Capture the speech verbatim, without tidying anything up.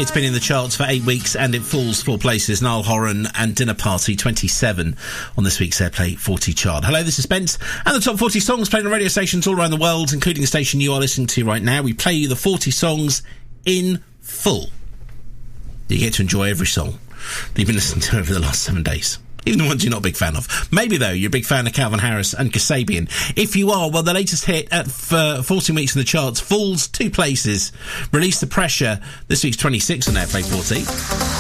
It's been in the charts for eight weeks and it falls four places. Niall Horan and Dinner Party, twenty-seven on this week's Airplay forty chart. Hello, this is Spence, and the top forty songs played on radio stations all around the world, including the station you are listening to right now. We play you the forty songs in full. You get to enjoy every song that you've been listening to over the last seven days. Even the ones you're not a big fan of. Maybe, though, you're a big fan of Calvin Harris and Kasabian. If you are, well, the latest hit at uh, fourteen weeks in the charts falls two places. Release the Pressure, this week's twenty-six on Airplay forty.